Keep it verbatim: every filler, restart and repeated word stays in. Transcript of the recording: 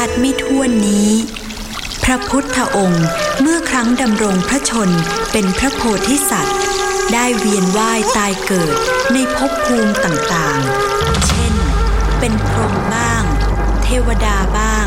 ติไม่ถ้วนนี้พระพุทธองค์เมื่อครั้งดำรงพระชนเป็นพระโพธิสัตว์ได้เวียนว่ายตายเกิดในภพภูมิต่างๆเช่นเป็นพรหมบ้างเทวดาบ้าง